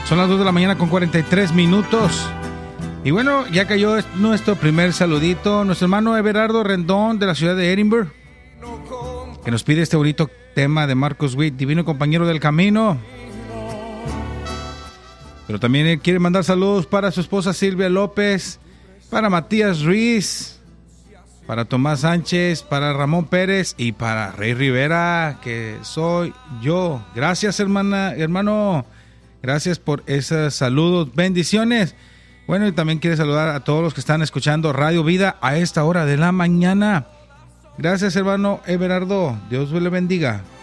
Son las 2 de la mañana con 43 minutos. Y bueno, ya cayó nuestro primer saludito. Nuestro hermano Everardo Rendón de la ciudad de Edinburgh, que nos pide este bonito tema de Marcos Witt, Divino Compañero del Camino. Pero también él quiere mandar saludos para su esposa Silvia López, para Matías Ruiz, para Tomás Sánchez, para Ramón Pérez y para Rey Rivera, que soy yo. Gracias, hermano. Gracias por esos saludos. Bendiciones. Bueno, y también quiere saludar a todos los que están escuchando Radio Vida a esta hora de la mañana. Gracias, hermano Everardo. Dios le bendiga.